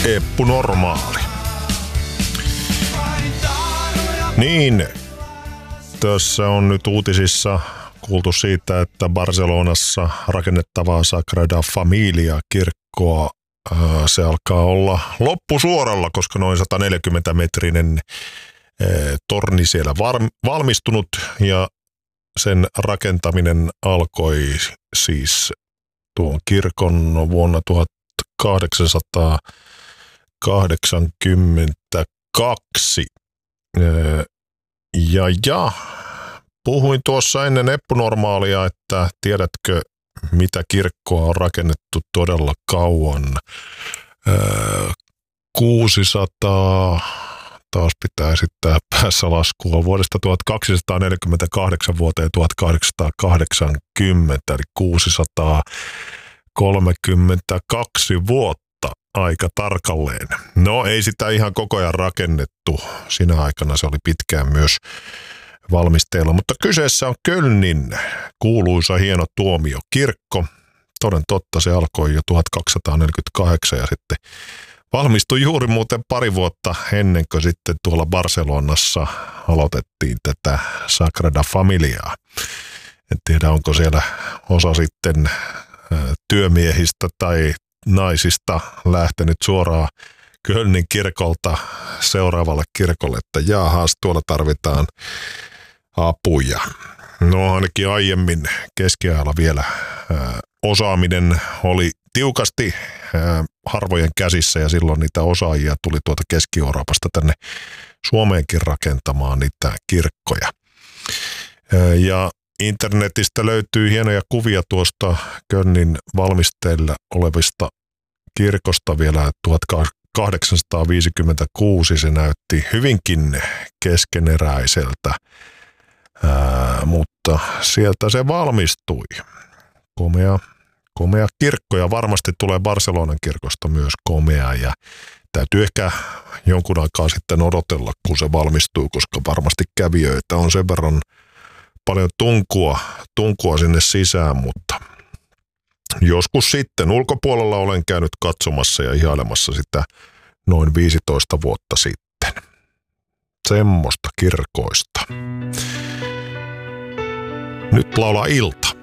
Eppu Normaali. Niin, tässä on nyt uutisissa kuultu siitä, että Barcelonassa rakennettavaa Sagrada Familia-kirkkoa se alkaa olla loppusuoralla, koska noin 140-metrinen torni siellä valmistunut ja sen rakentaminen alkoi siis tuon kirkon vuonna 1882. Puhuin tuossa ennen Eppunormaalia, että tiedätkö, mitä kirkkoa on rakennettu todella kauan. 600, taas pitää esittää päässä laskua, vuodesta 1248 vuoteen 1880, eli 632 vuotta aika tarkalleen. No ei sitä ihan koko ajan rakennettu, sinä aikana se oli pitkään myös valmisteilla, mutta kyseessä on Kölnin kuuluisa hieno tuomiokirkko. Toden totta, se alkoi jo 1248 ja sitten valmistui juuri muuten pari vuotta ennen kuin sitten tuolla Barcelonassa aloitettiin tätä Sagrada Familiaa. En tiedä, onko siellä osa sitten työmiehistä tai naisista lähtenyt suoraan Kölnin kirkolta seuraavalle kirkolle, että jaahas, tuolla tarvitaan apuja. No ainakin aiemmin keskiajalla vielä osaaminen oli tiukasti harvojen käsissä ja silloin niitä osaajia tuli tuolta Keski-Euroopasta tänne Suomeenkin rakentamaan niitä kirkkoja. Ja internetistä löytyy hienoja kuvia tuosta Kölnin valmisteilla olevista kirkosta vielä 1856. Se näytti hyvinkin keskeneräiseltä, mutta sieltä se valmistui. Komea kirkko ja varmasti tulee Barcelonan kirkosta myös komea ja täytyy ehkä jonkun aikaa sitten odotella, kun se valmistuu, koska varmasti kävijöitä on sen verran paljon tunkua sinne sisään, mutta joskus sitten ulkopuolella olen käynyt katsomassa ja ihailemassa sitä noin 15 vuotta sitten. Semmoista kirkoista. Nyt laulaa ilta.